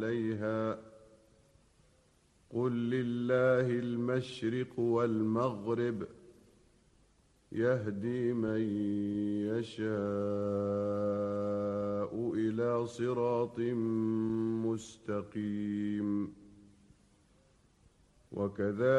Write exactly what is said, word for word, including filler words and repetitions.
عليها قل لله المشرق والمغرب يهدي من يشاء إلى صراط مستقيم. وكذلك